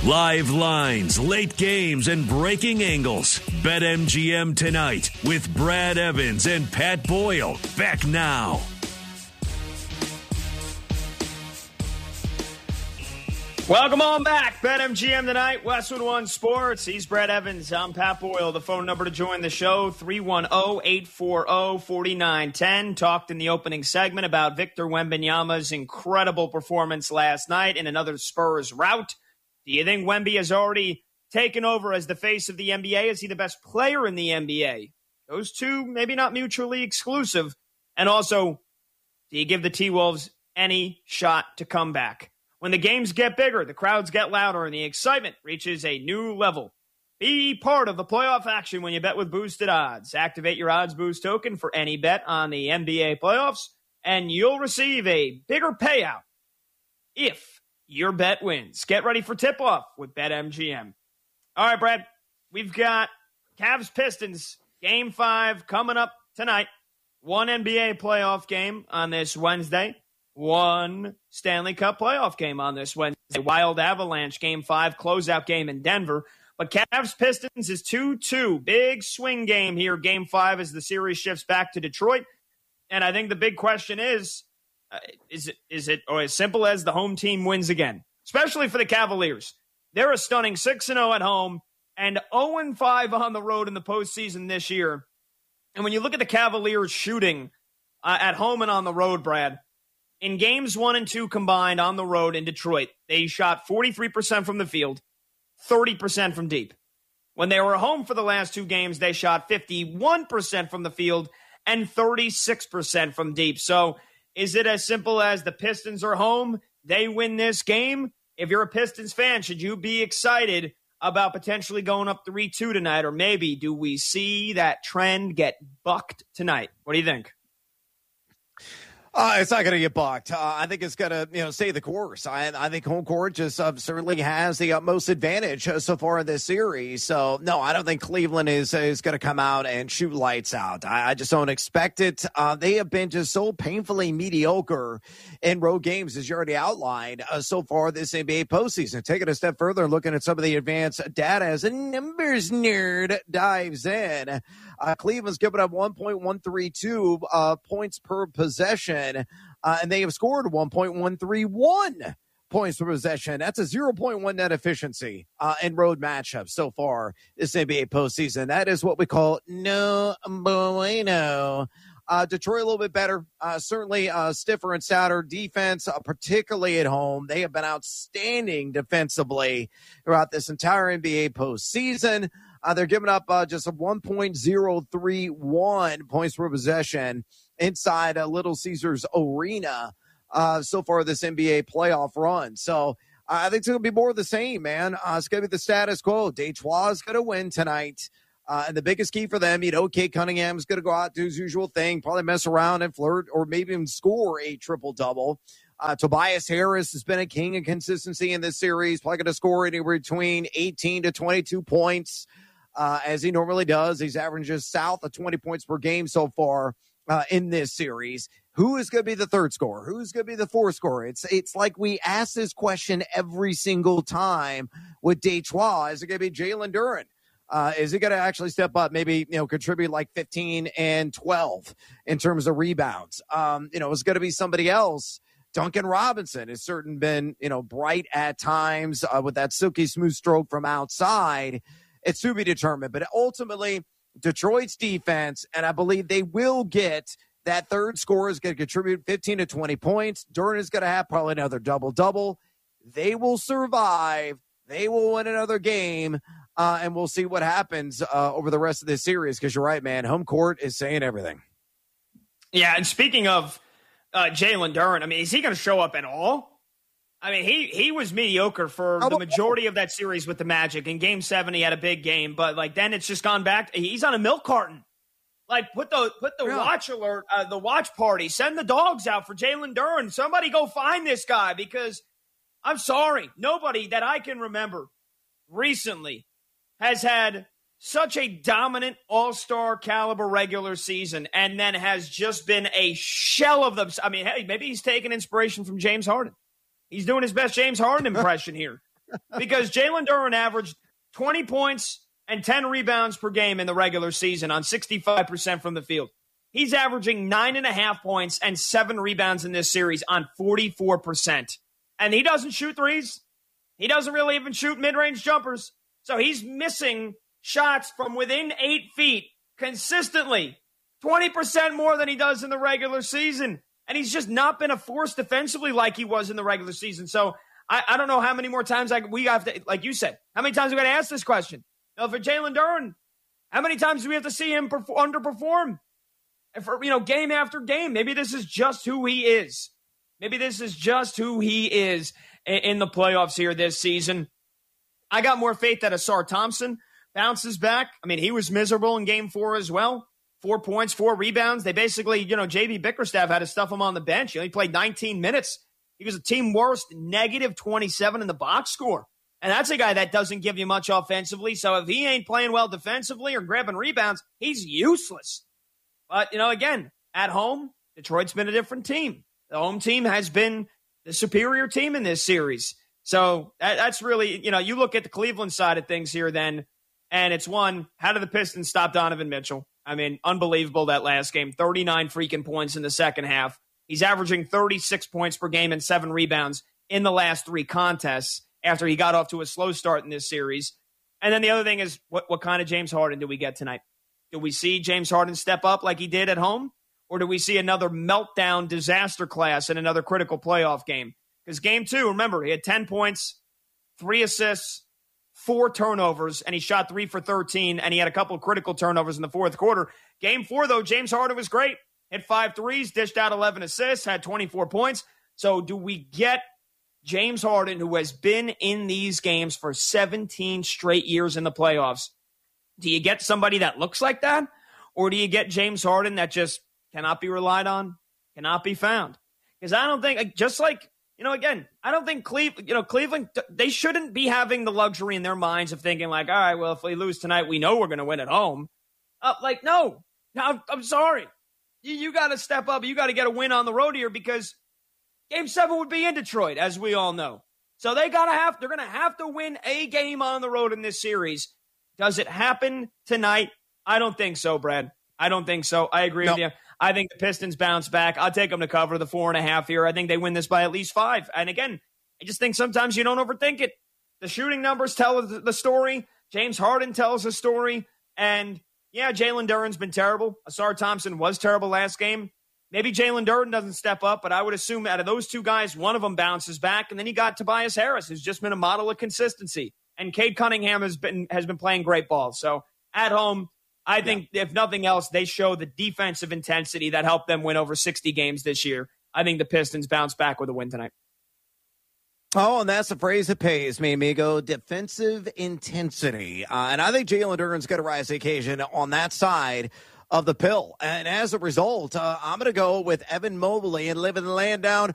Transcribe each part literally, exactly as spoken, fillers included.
Live lines, late games, and breaking angles. BetMGM tonight with Brad Evans and Pat Boyle. Back now. Welcome on back. BetMGM tonight, Westwood One Sports. He's Brad Evans. I'm Pat Boyle. The phone number to join the show, three one zero, eight four zero, four nine one zero. Talked in the opening segment about Victor Wembanyama's incredible performance last night in another Spurs rout. Do you think Wemby has already taken over as the face of the N B A? Is he the best player in the N B A? Those two, maybe not mutually exclusive. And also, do you give the T-Wolves any shot to come back? When the games get bigger, the crowds get louder, and the excitement reaches a new level. Be part of the playoff action when you bet with Boosted Odds. Activate your Odds Boost token for any bet on the N B A playoffs, and you'll receive a bigger payout if your bet wins. Get ready for tip-off with BetMGM. All right, Brad, we've got Cavs Pistons game five coming up tonight. One N B A playoff game on this Wednesday. One Stanley Cup playoff game on this Wednesday. Wild Avalanche game five, closeout game in Denver. But Cavs Pistons is two two. Big swing game here, game five, as the series shifts back to Detroit. And I think the big question is, uh, is it is it or as simple as the home team wins again? Especially for the Cavaliers. They're a stunning six and oh at home and oh and five on the road in the postseason this year. And when you look at the Cavaliers shooting uh, at home and on the road, Brad, in games one and two combined on the road in Detroit, they shot forty-three percent from the field, thirty percent from deep. When they were home for the last two games, they shot fifty-one percent from the field and thirty-six percent from deep. So is it as simple as the Pistons are home, they win this game? If you're a Pistons fan, should you be excited about potentially going up three two tonight? Or maybe do we see that trend get bucked tonight? What do you think? Uh, it's not going to get bucked. Uh, I think it's going to, you know, stay the course. I, I think home court just uh, certainly has the utmost advantage uh, so far in this series. So, no, I don't think Cleveland is is going to come out and shoot lights out. I, I just don't expect it. Uh, they have been just so painfully mediocre in road games, as you already outlined, uh, so far this N B A postseason. Take it a step further, looking at some of the advanced data as a numbers nerd dives in. Uh, Cleveland's given up one point one three two uh, points per possession. Uh, and they have scored one point one three one points per possession. That's a zero point one net efficiency uh, in road matchups so far this N B A postseason. That is what we call no bueno. Uh, Detroit a little bit better, uh, certainly uh, stiffer and stouter defense, uh, particularly at home. They have been outstanding defensively throughout this entire N B A postseason. Uh, they're giving up uh, just a one point oh three one points per possession inside uh, Little Caesars Arena uh, so far this N B A playoff run. So uh, I think it's going to be more of the same, man. Uh, it's going to be the status quo. Detroit is going to win tonight. Uh, and the biggest key for them, you know, Kate Cunningham's going to go out, do his usual thing, probably mess around and flirt or maybe even score a triple-double. Uh, Tobias Harris has been a king of consistency in this series, probably going to score anywhere between eighteen to twenty-two points. Uh, as he normally does. He's averages south of twenty points per game so far uh, in this series. Who is going to be the third scorer? Who's going to be the fourth scorer? It's it's like we ask this question every single time with Detroit. Is it going to be Jalen Duren? Uh, is he going to actually step up, maybe, you know, contribute like fifteen and twelve in terms of rebounds? Um, you know, is it going to be somebody else? Duncan Robinson has certainly been, you know, bright at times uh, with that silky smooth stroke from outside. It's to be determined. But ultimately, Detroit's defense, and I believe they will get that third scorer is going to contribute fifteen to twenty points. Duren is going to have probably another double-double. They will survive. They will win another game, uh, and we'll see what happens uh, over the rest of this series because you're right, man. Home court is saying everything. Yeah, and speaking of uh, Jalen Duren, I mean, is he going to show up at all? I mean, he he was mediocre for the majority of that series with the Magic. In Game Seven, he had a big game, but like then it's just gone back. He's on a milk carton. Like put the put the yeah. watch alert, uh, the watch party. Send the dogs out for Jalen Duren. Somebody go find this guy because I'm sorry, nobody that I can remember recently has had such a dominant all-star caliber regular season and then has just been a shell of them. I mean, hey, maybe he's taking inspiration from James Harden. He's doing his best James Harden impression here. because Jalen Duren averaged twenty points and ten rebounds per game in the regular season on sixty-five percent from the field. He's averaging nine and a half points and seven rebounds in this series on forty-four percent. And he doesn't shoot threes. He doesn't really even shoot mid-range jumpers. So he's missing shots from within eight feet consistently, twenty percent more than he does in the regular season. And he's just not been a force defensively like he was in the regular season. So I, I don't know how many more times I, we have to, like you said, how many times we got to ask this question? Now, for Jalen Duren, how many times do we have to see him perf- underperform? And for, you know, game after game, maybe this is just who he is. Maybe this is just who he is in, in the playoffs here this season. I got more faith that Ausar Thompson bounces back. I mean, he was miserable in game four as well. Four points, four rebounds. They basically, you know, J B Bickerstaff had to stuff him on the bench. He only played nineteen minutes. He was a team worst, negative twenty-seven in the box score. And that's a guy that doesn't give you much offensively. So if he ain't playing well defensively or grabbing rebounds, he's useless. But, you know, again, at home, Detroit's been a different team. The home team has been the superior team in this series. So that, that's really, you know, you look at the Cleveland side of things here then, and it's one, how did the Pistons stop Donovan Mitchell? I mean, unbelievable that last game. thirty-nine freaking points in the second half. He's averaging thirty-six points per game and seven rebounds in the last three contests after he got off to a slow start in this series. And then the other thing is, what, what kind of James Harden do we get tonight? Do we see James Harden step up like he did at home? Or do we see another meltdown disaster class in another critical playoff game? Because game two, remember, he had ten points, three assists, four turnovers, and he shot three for thirteen, and he had a couple of critical turnovers in the fourth quarter. Game four, though, James Harden was great. Hit five threes, dished out eleven assists, had twenty-four points. So do we get James Harden, who has been in these games for seventeen straight years in the playoffs? Do you get somebody that looks like that? Or do you get James Harden that just cannot be relied on, cannot be found? Because I don't think, just like, you know, again, I don't think Cleveland, you know, Cleveland, they shouldn't be having the luxury in their minds of thinking like, all right, well, if we lose tonight, we know we're going to win at home. Uh, like, no, no, I'm, I'm sorry. You, you got to step up. You got to get a win on the road here because game seven would be in Detroit, as we all know. So they got to have, they're going to have to win a game on the road in this series. Does it happen tonight? I don't think so, Brad. I don't think so. I agree no. with you. I think the Pistons bounce back. I'll take them to cover the four and a half here. I think they win this by at least five. And again, I just think sometimes you don't overthink it. The shooting numbers tell the story. James Harden tells the story. And yeah, Jalen Duren's been terrible. Ausar Thompson was terrible last game. Maybe Jalen Duren doesn't step up, but I would assume out of those two guys, one of them bounces back. And then you got Tobias Harris, who's just been a model of consistency. And Cade Cunningham has been has been playing great ball. So at home, I think yeah. if nothing else, they show the defensive intensity that helped them win over sixty games this year. I think the Pistons bounce back with a win tonight. Oh, and that's the phrase that pays me, amigo. Defensive intensity. Uh, and I think Jalen Duren's going to rise to the occasion on that side of the pill. And as a result, uh, I'm going to go with Evan Mobley and living the land down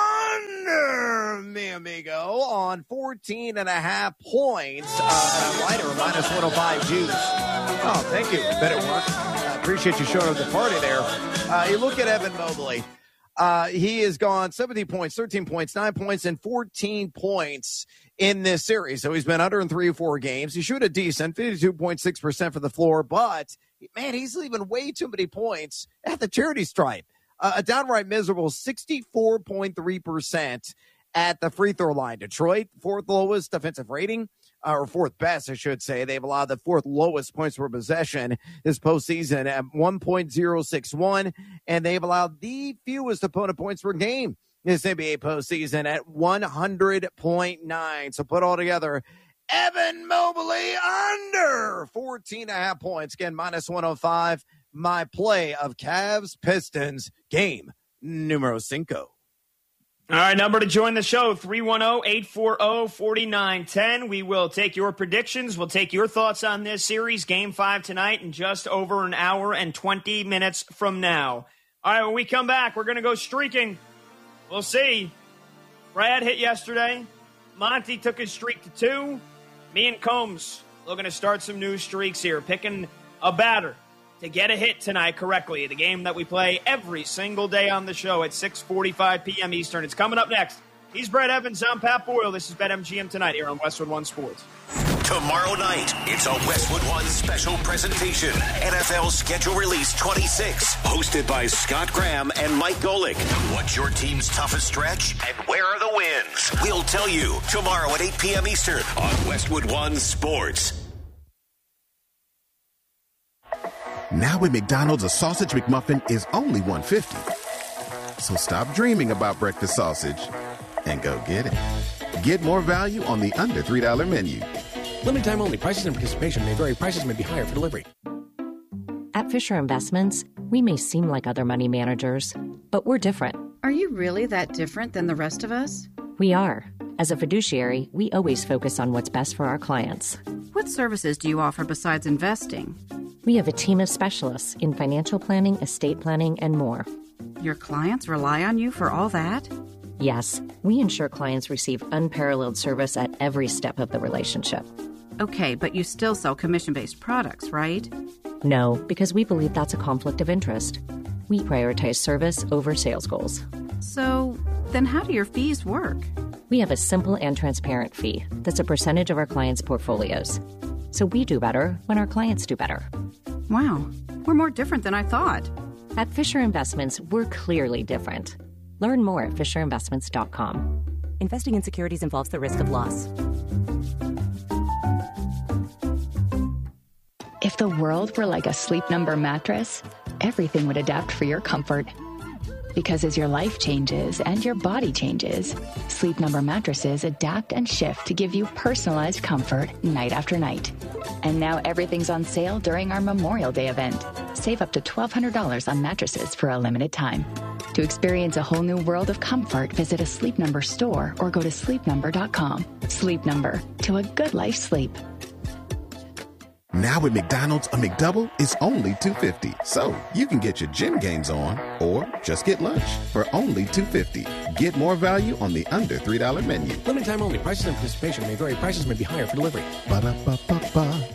under me, amigo, on fourteen and a half points. Uh, lighter, minus one oh five juice. Oh, thank you. Bet it worked. I appreciate you showing up the party there. Uh, you look at Evan Mobley. Uh, he has gone seventeen points, thirteen points, nine points, and fourteen points in this series. So he's been under in three or four games. He shoot a decent fifty-two point six percent for the floor, but man, he's leaving way too many points at the charity stripe. Uh, a downright miserable sixty-four point three percent at the free throw line. Detroit, fourth lowest defensive rating, uh, or fourth best, I should say. They've allowed the fourth lowest points per possession this postseason at one point oh six one, and they've allowed the fewest opponent points per game this N B A postseason at one hundred point nine. So put all together, Evan Mobley under fourteen and a half points. Again, minus one oh five. My play of Cavs Pistons game numero cinco. All right, number to join the show, three one zero, eight four zero, four nine one zero. We will take your predictions. We'll take your thoughts on this series, game five tonight, in just over an hour and twenty minutes from now. All right, when we come back, we're going to go streaking. We'll see. Brad hit yesterday. Monty took his streak to two. Me and Combs looking to start some new streaks here, picking a batter to get a hit tonight correctly. The game that we play every single day on the show at six forty-five p.m. Eastern. It's coming up next. He's Brad Evans. I'm Pat Boyle. This is BetMGM Tonight here on Westwood One Sports. Tomorrow night, it's a Westwood One special presentation. N F L Schedule Release twenty-six, hosted by Scott Graham and Mike Golick. What's your team's toughest stretch, and where are the wins? We'll tell you tomorrow at eight p.m. Eastern on Westwood One Sports. Now at McDonald's, a sausage McMuffin is only one dollar fifty. So stop dreaming about breakfast sausage and go get it. Get more value on the under three dollar menu. Limited time only. Prices and participation may vary. Prices may be higher for delivery. At Fisher Investments, we may seem like other money managers, but we're different. Are you really that different than the rest of us? We are. As a fiduciary, we always focus on what's best for our clients. What services do you offer besides investing? We have a team of specialists in financial planning, estate planning, and more. Your clients rely on you for all that? Yes, we ensure clients receive unparalleled service at every step of the relationship. Okay, but you still sell commission-based products, right? No, because we believe that's a conflict of interest. We prioritize service over sales goals. So, then how do your fees work? We have a simple and transparent fee that's a percentage of our clients' portfolios. So we do better when our clients do better. Wow, we're more different than I thought. At Fisher Investments, we're clearly different. Learn more at fisher investments dot com. Investing in securities involves the risk of loss. If the world were like a Sleep Number mattress, everything would adapt for your comfort. Because as your life changes and your body changes, Sleep Number mattresses adapt and shift to give you personalized comfort night after night. And now everything's on sale during our Memorial Day event. Save up to twelve hundred dollars on mattresses for a limited time. To experience a whole new world of comfort, visit a Sleep Number store or go to sleep number dot com. Sleep Number, to a good life sleep. Now at McDonald's, a McDouble is only two dollars and fifty cents. So you can get your gym games on or just get lunch for only two dollars and fifty cents. Get more value on the under three dollar menu. Limited time only. Prices and participation may vary. Prices may be higher for delivery. Ba-da-ba-ba-ba.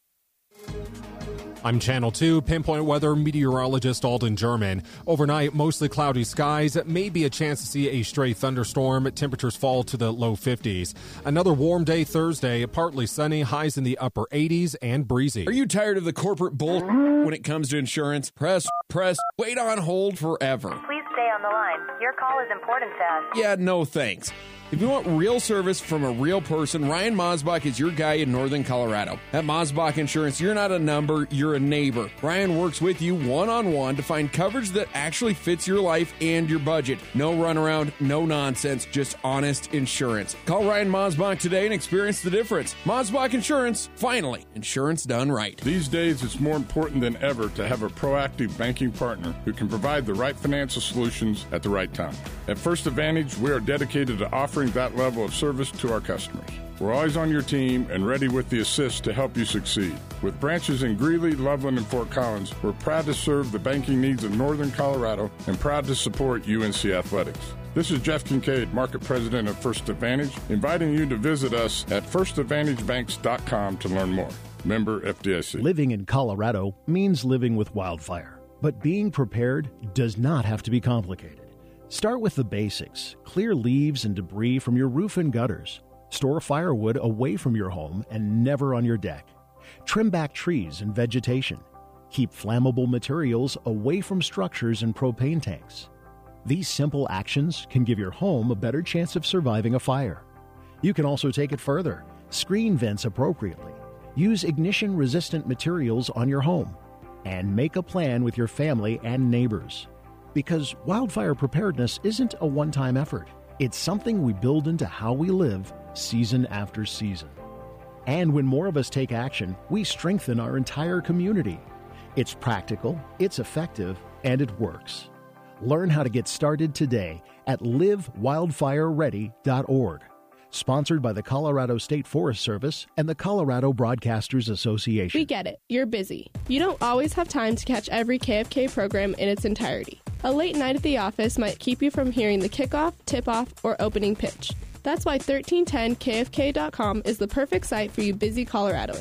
I'm Channel two Pinpoint Weather meteorologist Alden German. Overnight, mostly cloudy skies. Maybe a chance to see a stray thunderstorm. Temperatures fall to the low fifties. Another warm day Thursday, partly sunny, highs in the upper eighties and breezy. Are you tired of the corporate bull when it comes to insurance? Press, press, wait on hold forever. Please stay on the line. Your call is important to us. Yeah, no thanks. If you want real service from a real person, Ryan Mosbach is your guy in Northern Colorado. At Mosbach Insurance, you're not a number, you're a neighbor. Ryan works with you one-on-one to find coverage that actually fits your life and your budget. No runaround, no nonsense, just honest insurance. Call Ryan Mosbach today and experience the difference. Mosbach Insurance, finally, insurance done right. These days, it's more important than ever to have a proactive banking partner who can provide the right financial solutions at the right time. At First Advantage, we are dedicated to offering that level of service to our customers. We're always on your team and ready with the assist to help you succeed. With branches in Greeley, Loveland, and Fort Collins, we're proud to serve the banking needs of Northern Colorado and proud to support U N C Athletics. This is Jeff Kincaid, Market President of First Advantage, inviting you to visit us at first advantage banks dot com to learn more. Member F D I C. Living in Colorado means living with wildfire, but being prepared does not have to be complicated. Start with the basics. Clear leaves and debris from your roof and gutters. Store firewood away from your home and never on your deck. Trim back trees and vegetation. Keep flammable materials away from structures and propane tanks. These simple actions can give your home a better chance of surviving a fire. You can also take it further. Screen vents appropriately. Use ignition-resistant materials on your home. And make a plan with your family and neighbors. Because wildfire preparedness isn't a one-time effort. It's something we build into how we live season after season. And when more of us take action, we strengthen our entire community. It's practical, it's effective, and it works. Learn how to get started today at live wildfire ready dot org. Sponsored by the Colorado State Forest Service and the Colorado Broadcasters Association. We get it. You're busy. You don't always have time to catch every K F K program in its entirety. A late night at the office might keep you from hearing the kickoff, tip-off, or opening pitch. That's why thirteen ten K F K dot com is the perfect site for you busy Coloradoans.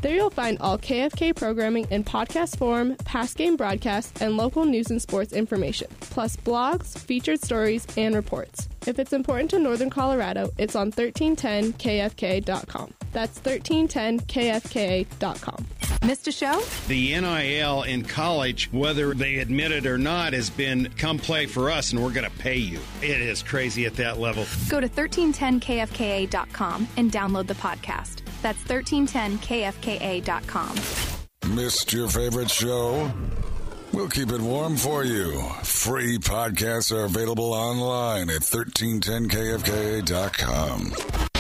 There you'll find all K F K programming in podcast form, past game broadcasts, and local news and sports information, plus blogs, featured stories, and reports. If it's important to Northern Colorado, it's on thirteen ten K F K dot com. That's thirteen ten K F K dot com. Missed a show? The N I L in college, whether they admit it or not, has been come play for us and we're going to pay you. It is crazy at that level. Go to thirteen ten K F K A dot com and download the podcast. That's thirteen ten K F K A dot com. Missed your favorite show? We'll keep it warm for you. Free podcasts are available online at thirteen ten K F K A dot com.